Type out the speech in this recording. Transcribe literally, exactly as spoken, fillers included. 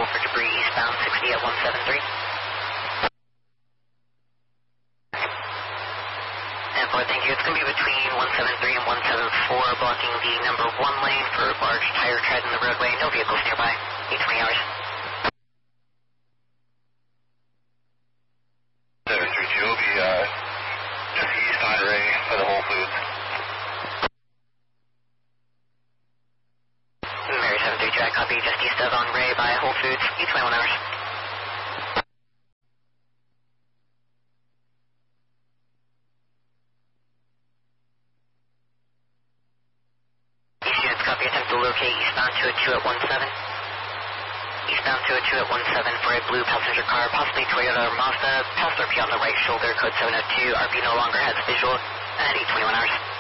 available for debris eastbound sixty at one seven three. And for thank you, it's going to be between one seven three and one seven four, blocking the number one lane for large tire tread in the roadway. No vehicles nearby. eight twenty hours. seven three two will be uh, just east on Ray for the Whole Foods. Mary seven three two, I copy, just east of on Ray by Whole Foods, eight twenty-one hours. East units copy, attempt to locate eastbound two oh two at one seven. Eastbound two oh two at one seven for a blue passenger car, possibly Toyota or Mazda, past R P on the right shoulder, code seven oh two, R P no longer has visual, at eight twenty-one hours.